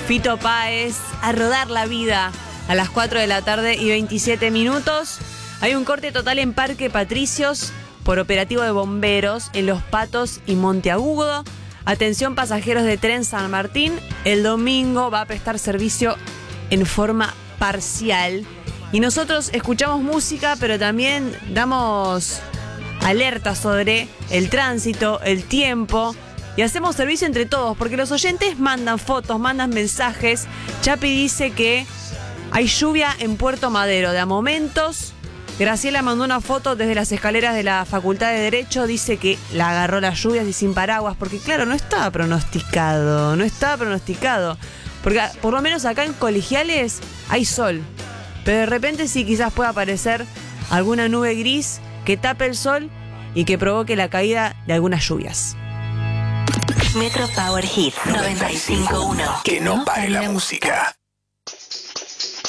Fito Páez, A Rodar la Vida, a las 4 de la tarde y 27 minutos. Hay un corte total en Parque Patricios por operativo de bomberos en Los Patos y Monteagudo. Atención pasajeros de tren San Martín, el domingo va a prestar servicio en forma parcial. Y nosotros escuchamos música, pero también damos alerta sobre el tránsito, el tiempo, y hacemos servicio entre todos, porque los oyentes mandan fotos, mandan mensajes. Chapi dice que hay lluvia en Puerto Madero, de a momentos. Graciela mandó una foto desde las escaleras de la Facultad de Derecho, dice que la agarró las lluvias y sin paraguas, porque claro, no estaba pronosticado, porque por lo menos acá en Colegiales hay sol, pero de repente sí quizás pueda aparecer alguna nube gris que tape el sol y que provoque la caída de algunas lluvias. Metro Power Hit 95.1. Que no pare la música.